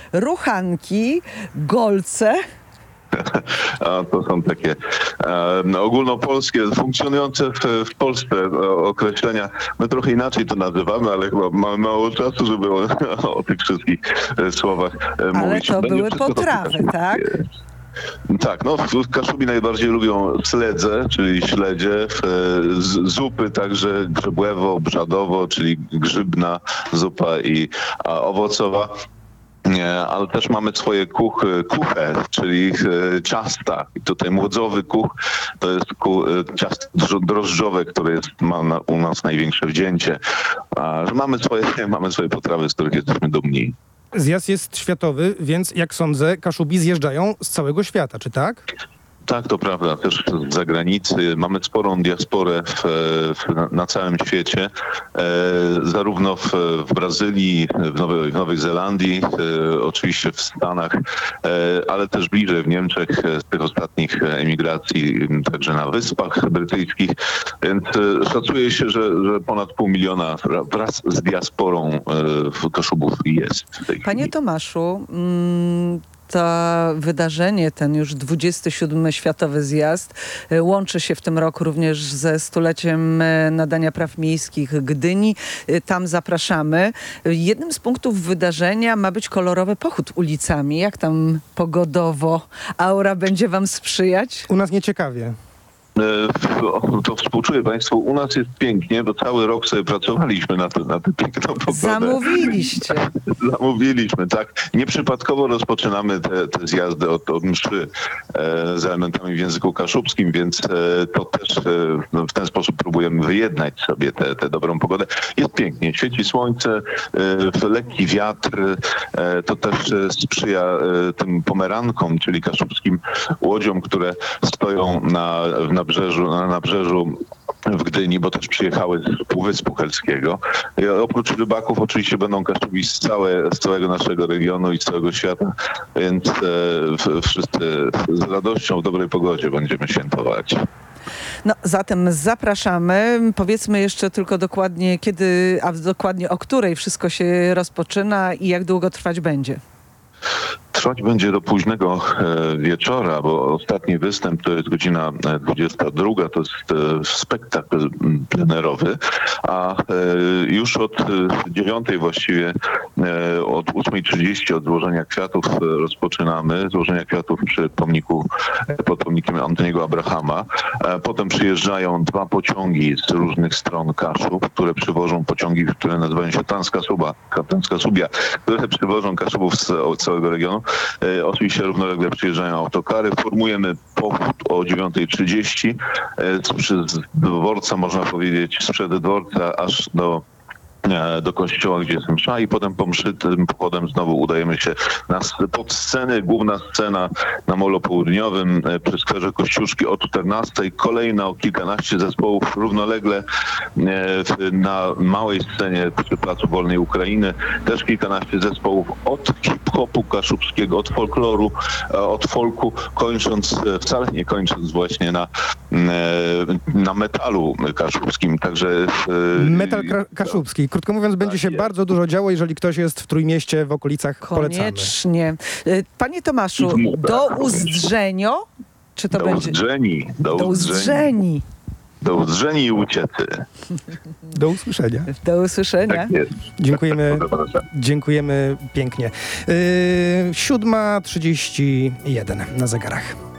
ruchanki, golce. A to są takie ogólnopolskie, funkcjonujące w Polsce określenia. My trochę inaczej to nazywamy, ale chyba mamy mało czasu, żeby o tych wszystkich słowach mówić. Ale to były potrawy, tak? Tak, no w Kaszubi najbardziej lubią sledze, czyli śledzie, zupy także grzyblewo, brzadowo, czyli grzybna zupa i owocowa. Ale też mamy swoje kuche, czyli ciasta. I tutaj młodzowy kuch to jest ciasto drożdżowe, które ma u nas największe wzięcie. Mamy swoje potrawy, z których jesteśmy dumni. Zjazd jest światowy, więc jak sądzę, Kaszubi zjeżdżają z całego świata, czy tak? Tak, to prawda, też z zagranicy. Mamy sporą diasporę na całym świecie, zarówno w Brazylii, w Nowej Zelandii, oczywiście w Stanach, ale też bliżej w Niemczech z tych ostatnich emigracji, także na Wyspach Brytyjskich. Więc szacuje się, że ponad 500 000 wraz z diasporą Kaszubów jest w tej Panie chwili. Tomaszu, to wydarzenie, ten już 27. Światowy Zjazd, łączy się w tym roku również ze 100-leciem nadania praw miejskich Gdyni. Tam zapraszamy. Jednym z punktów wydarzenia ma być kolorowy pochód ulicami. Jak tam pogodowo aura będzie wam sprzyjać? U nas nieciekawie. To współczuję Państwu. U nas jest pięknie, bo cały rok sobie pracowaliśmy na tę piękną pogodę. Zamówiliście. Zamówiliśmy, tak. Nieprzypadkowo rozpoczynamy te zjazdy od mszy z elementami w języku kaszubskim, więc to też w ten sposób próbujemy wyjednać sobie tę dobrą pogodę. Jest pięknie, świeci słońce, lekki wiatr. To też sprzyja tym pomerankom, czyli kaszubskim łodziom, które stoją na nabrzeżu w Gdyni, bo też przyjechały z Półwyspu Helskiego. I oprócz rybaków oczywiście będą Kaszubi z całego naszego regionu i z całego świata, więc wszyscy z radością w dobrej pogodzie będziemy świętować. No, zatem zapraszamy. Powiedzmy jeszcze tylko dokładnie kiedy, a dokładnie o której wszystko się rozpoczyna i jak długo trwać będzie. Trwać będzie do późnego wieczora, bo ostatni występ to jest godzina 22, to jest spektakl plenerowy, a już od 9 właściwie, od 8:30 od złożenia kwiatów rozpoczynamy. Złożenia kwiatów pod pomnikiem Antoniego Abrahama. Potem przyjeżdżają 2 pociągi z różnych stron Kaszub, które przywożą pociągi, które nazywają się Transkasubia, które przywożą Kaszubów z całego regionu. Oczywiście równolegle przyjeżdżają autokary. Formujemy pochód o 9:30 z dworca, można powiedzieć, sprzed dworca aż do kościoła, gdzie jest msza, i potem po mszy tym pochodem znowu udajemy się pod sceny. Główna scena na Molo Południowym przy skwerze Kościuszki o 14:00. Kolejna o kilkanaście zespołów równolegle na małej scenie przy Placu Wolnej Ukrainy. Też kilkanaście zespołów od hip-hopu kaszubskiego, od folkloru, od folku, wcale nie kończąc właśnie na metalu kaszubskim. Także Metal kaszubski. Krótko mówiąc, będzie się bardzo dużo działo, jeżeli ktoś jest w Trójmieście, w okolicach, polecamy. Koniecznie. Panie Tomaszu, do Uzdrzenio? Czy to będzie? Do Uzdrzeni. Do Uzdrzeni i Uciecy. Do usłyszenia. Do usłyszenia. Tak jest. Dziękujemy pięknie. 7:31 na zegarach.